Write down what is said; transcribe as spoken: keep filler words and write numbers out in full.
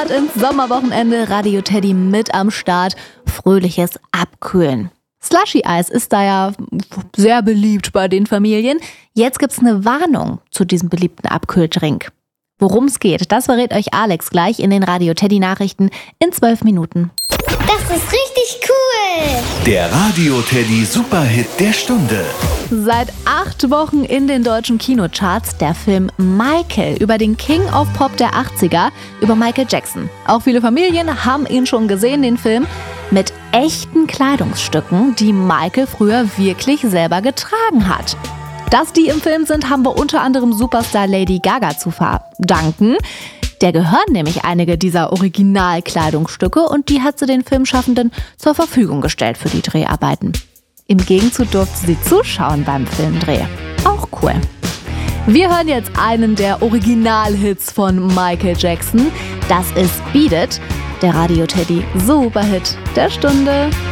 Start ins Sommerwochenende. Radio Teddy mit am Start. Fröhliches Abkühlen. Slushy-Eis ist da ja sehr beliebt bei den Familien. Jetzt gibt's eine Warnung zu diesem beliebten Abkühldrink. Worum es geht, das verrät euch Alex gleich in den Radio Teddy Nachrichten in zwölf Minuten. Das ist richtig cool! Der Radio Teddy Superhit der Stunde. Seit acht Wochen in den deutschen Kinocharts der Film Michael über den King of Pop der achtziger, über Michael Jackson. Auch viele Familien haben ihn schon gesehen, den Film, mit echten Kleidungsstücken, die Michael früher wirklich selber getragen hat. Dass die im Film sind, haben wir unter anderem Superstar Lady Gaga zu verdanken. Der gehören nämlich einige dieser Originalkleidungsstücke und die hat sie den Filmschaffenden zur Verfügung gestellt für die Dreharbeiten. Im Gegenzug durfte sie zuschauen beim Filmdreh. Auch cool. Wir hören jetzt einen der Originalhits von Michael Jackson. Das ist Beat It, der Radio Teddy Superhit der Stunde.